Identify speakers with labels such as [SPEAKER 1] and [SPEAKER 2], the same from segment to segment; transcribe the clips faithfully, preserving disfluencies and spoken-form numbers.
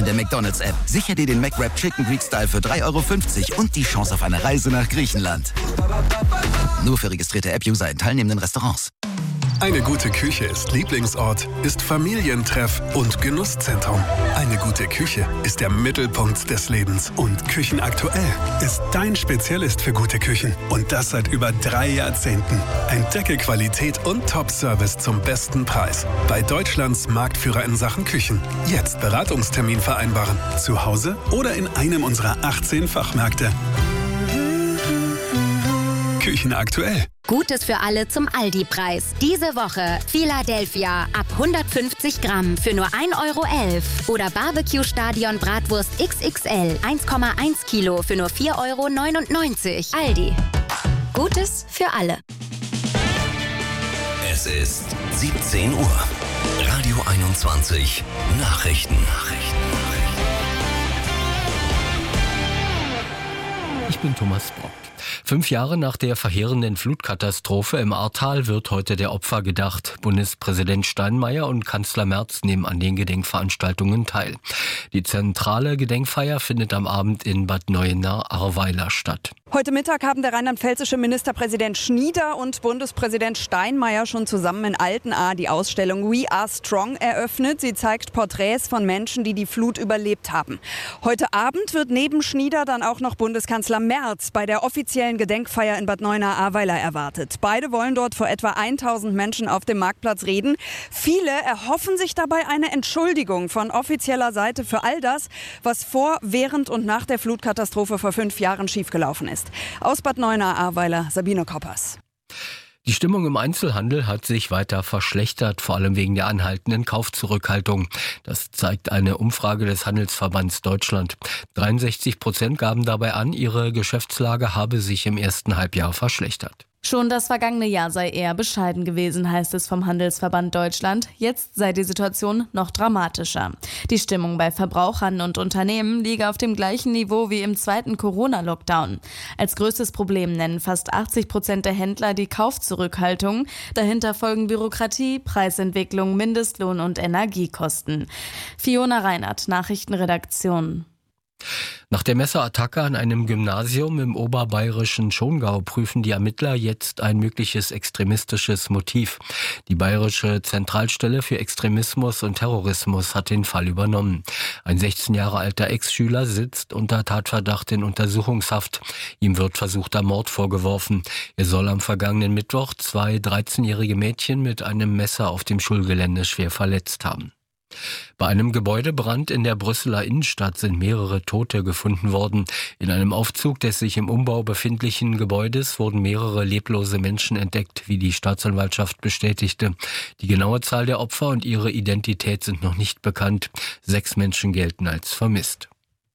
[SPEAKER 1] in der McDonald's-App. Sicher dir den McWrap Chicken Greek Style für drei Euro fünfzig und die Chance auf eine Reise nach Griechenland. Nur für registrierte App-User in teilnehmenden Restaurants.
[SPEAKER 2] Eine gute Küche ist Lieblingsort, ist Familientreff und Genusszentrum. Eine gute Küche ist der Mittelpunkt des Lebens. Und Küchenaktuell ist dein Spezialist für gute Küchen. Und das seit über drei Jahrzehnten. Entdecke Qualität und Top-Service zum besten Preis. Bei Deutschlands Marktführer in Sachen Küchen. Jetzt Beratungstermin vereinbaren. Zu Hause oder in einem unserer achtzehn Fachmärkte. Küchenaktuell.
[SPEAKER 3] Gutes für alle zum Aldi-Preis. Diese Woche Philadelphia ab hundertfünfzig Gramm für nur ein Euro elf. Oder Barbecue Stadion Bratwurst X X L eins Komma eins Kilo für nur vier Euro neunundneunzig. Aldi. Gutes für alle.
[SPEAKER 4] Es ist siebzehn Uhr. Radio einundzwanzig. Nachrichten. Nachrichten.
[SPEAKER 5] Ich bin Thomas Brock. Fünf Jahre nach der verheerenden Flutkatastrophe im Ahrtal wird heute der Opfer gedacht. Bundespräsident Steinmeier und Kanzler Merz nehmen an den Gedenkveranstaltungen teil. Die zentrale Gedenkfeier findet am Abend in Bad Neuenahr-Ahrweiler statt.
[SPEAKER 6] Heute Mittag haben der rheinland-pfälzische Ministerpräsident Schnieder und Bundespräsident Steinmeier schon zusammen in Altenahr die Ausstellung We Are Strong eröffnet. Sie zeigt Porträts von Menschen, die die Flut überlebt haben. Heute Abend wird neben Schnieder dann auch noch Bundeskanzler Merz bei der offiziellen Gedenkfeier in Bad Neuenahr-Ahrweiler erwartet. Beide wollen dort vor etwa tausend Menschen auf dem Marktplatz reden. Viele erhoffen sich dabei eine Entschuldigung von offizieller Seite für all das, was vor, während und nach der Flutkatastrophe vor fünf Jahren schiefgelaufen ist. Aus Bad Neuenahr-Ahrweiler, Sabine Koppers.
[SPEAKER 5] Die Stimmung im Einzelhandel hat sich weiter verschlechtert, vor allem wegen der anhaltenden Kaufzurückhaltung. Das zeigt eine Umfrage des Handelsverbands Deutschland. dreiundsechzig Prozent gaben dabei an, ihre Geschäftslage habe sich im ersten Halbjahr verschlechtert.
[SPEAKER 7] Schon das vergangene Jahr sei eher bescheiden gewesen, heißt es vom Handelsverband Deutschland. Jetzt sei die Situation noch dramatischer. Die Stimmung bei Verbrauchern und Unternehmen liege auf dem gleichen Niveau wie im zweiten Corona-Lockdown. Als größtes Problem nennen fast achtzig Prozent der Händler die Kaufzurückhaltung. Dahinter folgen Bürokratie, Preisentwicklung, Mindestlohn und Energiekosten. Fiona Reinert, Nachrichtenredaktion.
[SPEAKER 5] Nach der Messerattacke an einem Gymnasium im oberbayerischen Schongau prüfen die Ermittler jetzt ein mögliches extremistisches Motiv. Die Bayerische Zentralstelle für Extremismus und Terrorismus hat den Fall übernommen. Ein sechzehn Jahre alter Ex-Schüler sitzt unter Tatverdacht in Untersuchungshaft. Ihm wird versuchter Mord vorgeworfen. Er soll am vergangenen Mittwoch zwei dreizehnjährige Mädchen mit einem Messer auf dem Schulgelände schwer verletzt haben. Bei einem Gebäudebrand in der Brüsseler Innenstadt sind mehrere Tote gefunden worden. In einem Aufzug des sich im Umbau befindlichen Gebäudes wurden mehrere leblose Menschen entdeckt, wie die Staatsanwaltschaft bestätigte. Die genaue Zahl der Opfer und ihre Identität sind noch nicht bekannt. Sechs Menschen gelten als vermisst.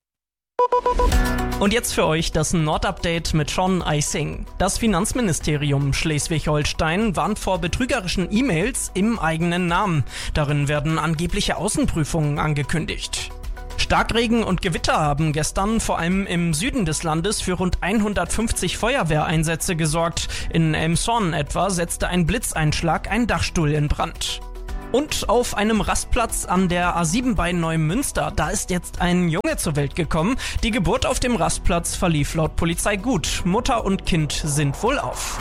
[SPEAKER 8] Und jetzt für euch das Nord-Update mit Sean Eising. Das Finanzministerium Schleswig-Holstein warnt vor betrügerischen E-Mails im eigenen Namen. Darin werden angebliche Außenprüfungen angekündigt. Starkregen und Gewitter haben gestern vor allem im Süden des Landes für rund hundertfünfzig Feuerwehreinsätze gesorgt. In Elmshorn etwa setzte ein Blitzeinschlag einen Dachstuhl in Brand. Und auf einem Rastplatz an der A sieben bei Neumünster, da ist jetzt ein Junge zur Welt gekommen. Die Geburt auf dem Rastplatz verlief laut Polizei gut. Mutter und Kind sind wohlauf.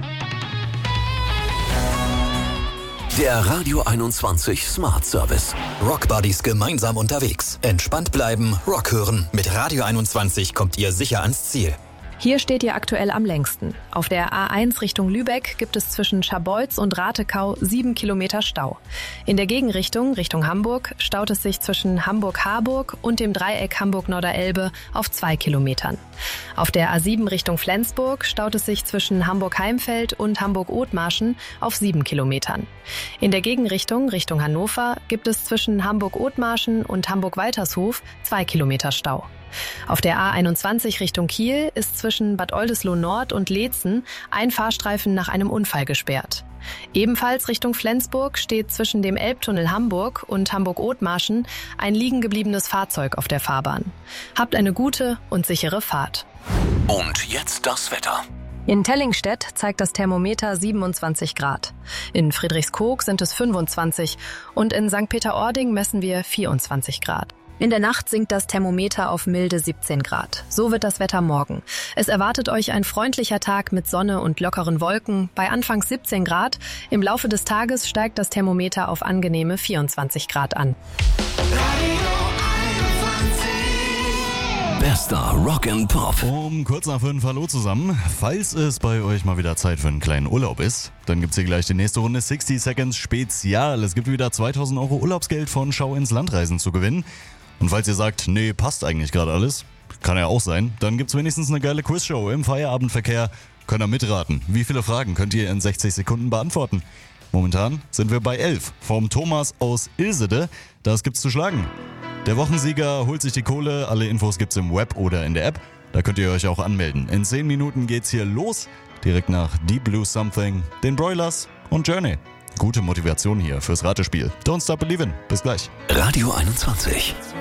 [SPEAKER 4] Der Radio einundzwanzig Smart Service.
[SPEAKER 1] Rock Buddies gemeinsam unterwegs. Entspannt bleiben, Rock hören. Mit Radio einundzwanzig kommt ihr sicher ans Ziel.
[SPEAKER 9] Hier steht ihr aktuell am längsten. Auf der A eins Richtung Lübeck gibt es zwischen Scharbeutz und Ratekau sieben Kilometer Stau. In der Gegenrichtung, Richtung Hamburg, staut es sich zwischen Hamburg-Harburg und dem Dreieck Hamburg-Norderelbe auf zwei Kilometern. Auf der A sieben Richtung Flensburg staut es sich zwischen Hamburg-Heimfeld und Hamburg-Othmarschen auf sieben Kilometern. In der Gegenrichtung, Richtung Hannover, gibt es zwischen Hamburg-Othmarschen und Hamburg-Waltershof zwei Kilometer Stau. Auf der A einundzwanzig Richtung Kiel ist zwischen Bad Oldesloe Nord und Leetzen ein Fahrstreifen nach einem Unfall gesperrt. Ebenfalls Richtung Flensburg steht zwischen dem Elbtunnel Hamburg und Hamburg-Othmarschen ein liegen gebliebenes Fahrzeug auf der Fahrbahn. Habt eine gute und sichere Fahrt.
[SPEAKER 4] Und jetzt das Wetter.
[SPEAKER 9] In Tellingstedt zeigt das Thermometer siebenundzwanzig Grad. In Friedrichskoog sind es fünfundzwanzig und in Sankt Peter-Ording messen wir vierundzwanzig Grad. In der Nacht sinkt das Thermometer auf milde siebzehn Grad. So wird das Wetter morgen. Es erwartet euch ein freundlicher Tag mit Sonne und lockeren Wolken bei anfangs siebzehn Grad. Im Laufe des Tages steigt das Thermometer auf angenehme vierundzwanzig Grad an.
[SPEAKER 4] Bester Rock and Pop.
[SPEAKER 10] Um kurz nach fünf, hallo zusammen. Falls es bei euch mal wieder Zeit für einen kleinen Urlaub ist, dann gibt's hier gleich die nächste Runde sixty Seconds Spezial. Es gibt wieder zweitausend Euro Urlaubsgeld von Schau ins Landreisen zu gewinnen. Und falls ihr sagt, nee, passt eigentlich gerade alles, kann ja auch sein, dann gibt's wenigstens eine geile Quizshow im Feierabendverkehr. Könnt ihr mitraten. Wie viele Fragen könnt ihr in sechzig Sekunden beantworten? Momentan sind wir bei elf. Vom Thomas aus Ilsede. Das gibt's zu schlagen. Der Wochensieger holt sich die Kohle. Alle Infos gibt's im Web oder in der App. Da könnt ihr euch auch anmelden. In zehn Minuten geht's hier los. Direkt nach Deep Blue Something, den Broilers und Journey. Gute Motivation hier fürs Ratespiel. Don't stop believin'. Bis gleich.
[SPEAKER 4] Radio einundzwanzig.